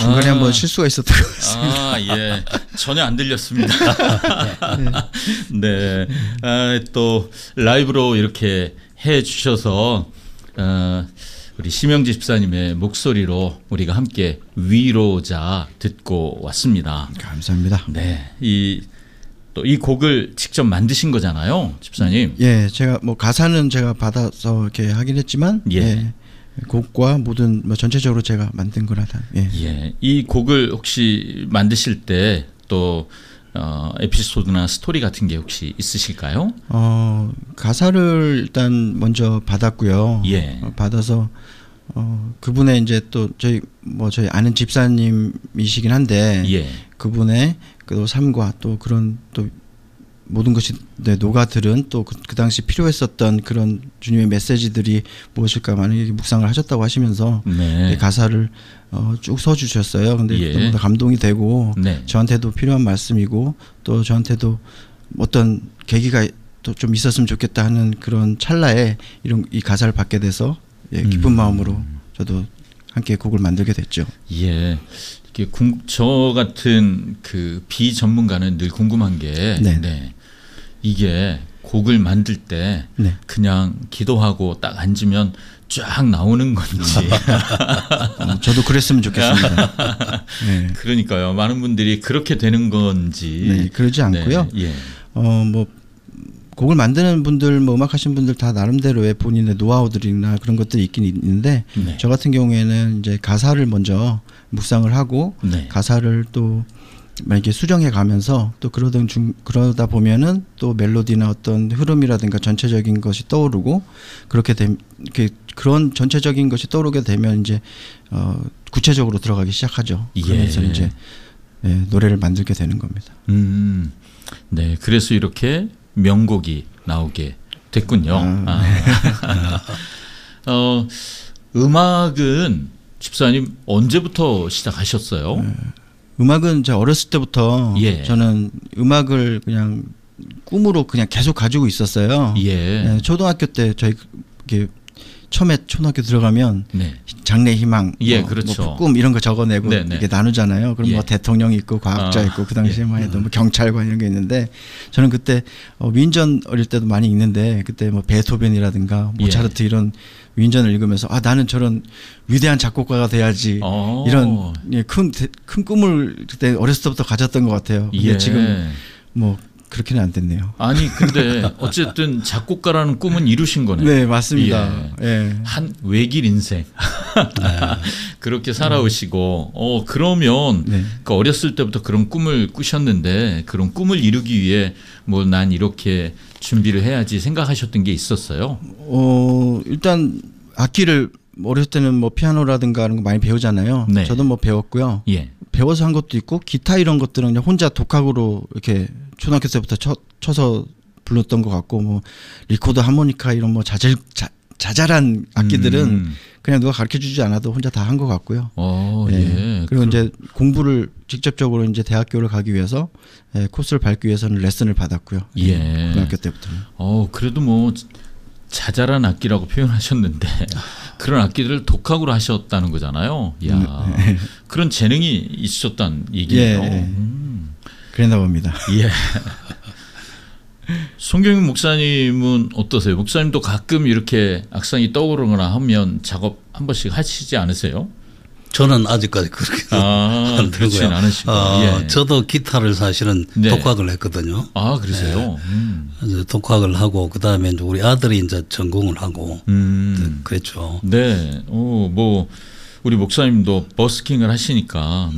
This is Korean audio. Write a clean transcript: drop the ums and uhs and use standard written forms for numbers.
중간에 한번 실수가 있었던 것 같습니다. 아, 예. 전혀 안 들렸습니다. 네. 또 라이브로 이렇게 해 주셔서 우리 심영지 집사님의 목소리로 우리가 함께 위로자 듣고 왔습니다. 감사합니다. 네. 또 이 곡을 직접 만드신 거잖아요, 집사님. 예, 제가 뭐 가사는 제가 받아서 이렇게 하긴 했지만 예. 곡과 모든 뭐 전체적으로 제가 만든 거라다. 예. 예. 이 곡을 혹시 만드실 때 또 에피소드나 스토리 같은 게 혹시 있으실까요? 가사를 일단 먼저 받았고요. 예. 받아서 그분의 이제 또 저희 아는 집사님이시긴 한데 예. 그분의 그 삶과 또 그런 또 모든 것이 녹아들은 또 그 당시 필요했었던 그런 주님의 메시지들이 무엇일까 많이 묵상을 하셨다고 하시면서 네. 가사를 쭉 써주셨어요. 근데 예. 너무 감동이 되고 네. 저한테도 필요한 말씀이고 또 저한테도 어떤 계기가 또 좀 있었으면 좋겠다 하는 그런 찰나에 이 가사를 받게 돼서 기쁜 마음으로 저도 함께 곡을 만들게 됐죠. 예. 저 같은 그 비전문가는 늘 궁금한 게 네. 이게 곡을 만들 때 그냥 기도하고 딱 앉으면 쫙 나오는 건지 저도 그랬으면 좋겠습니다. 네. 그러니까요. 많은 분들이 그렇게 되는 건지 네, 그러지 않고요. 네. 예. 뭐 곡을 만드는 분들, 뭐 음악하시는 분들 다 나름대로의 본인의 노하우들이나 그런 것들이 있긴 있는데 저 같은 경우에는 이제 가사를 먼저 묵상을 하고 가사를 또 이렇게 수정해 가면서 또 그러다 보면은 또 멜로디나 어떤 흐름이라든가 전체적인 것이 떠오르고 그런 전체적인 것이 떠오르게 되면 이제 구체적으로 들어가기 시작하죠. 그러면서 이제 노래를 만들게 되는 겁니다. 네, 그래서 이렇게 명곡이 나오게 됐군요. 음악은 집사님 언제부터 시작하셨어요? 음악은 제가 어렸을 때부터 저는 음악을 그냥 꿈으로 그냥 계속 가지고 있었어요. 초등학교 때 저희 처음에 초등학교 들어가면 장래 희망, 그렇죠. 뭐 꿈 이런 거 적어내고 이렇게 나누잖아요. 그럼 뭐 대통령 있고 과학자 있고 그 당시에만 해도 뭐 경찰관 이런 게 있는데 저는 그때 위인전 어릴 때도 많이 읽는데 그때 뭐 베토벤이라든가 모차르트 이런 위인전을 읽으면서 나는 저런 위대한 작곡가가 돼야지 이런 큰 꿈을 그때 어렸을 때부터 가졌던 것 같아요. 근데 지금 뭐 그렇게는 안 됐네요. 아니 근데 어쨌든 작곡가라는 꿈은 이루신 거네요. 네, 맞습니다. 한 외길 인생 그렇게 살아오시고 그러면 그 어렸을 때부터 그런 꿈을 꾸셨는데 그런 꿈을 이루기 위해 뭐 난 이렇게 준비를 해야지 생각하셨던 게 있었어요? 일단 악기를 어렸을 때는 뭐 피아노라든가 이런 거 많이 배우잖아요. 저도 뭐 배웠고요. 배워서 한 것도 있고 기타 이런 것들은 그냥 혼자 독학으로 이렇게 초등학교 때부터 쳐서 불렀던 것 같고 뭐 리코더 하모니카 이런 뭐 자잘한 악기들은 그냥 누가 가르쳐 주지 않아도 혼자 다 한 것 같고요. 그리고 이제 공부를 직접적으로 이제 대학교를 가기 위해서 코스를 밟기 위해서는 레슨을 받았고요. 고등학교 때부터는. 그래도 뭐 자잘한 악기라고 표현하셨는데 그런 악기들을 독학으로 하셨다는 거잖아요. 이야, 그런 재능이 있었단 얘기예요. 그랬나 봅니다. 송경윤 목사님은 어떠세요? 목사님도 가끔 이렇게 악상이 떠오르거나 하면 작업 한 번씩 하시지 않으세요? 저는 아직까지 그렇게 안 그렇진 않으시고. 저도 기타를 사실은 독학을 했거든요. 그러세요? 독학을 하고 그다음에 이제 우리 아들이 이제 전공을 하고 그랬죠. 뭐 우리 목사님도 버스킹을 하시니까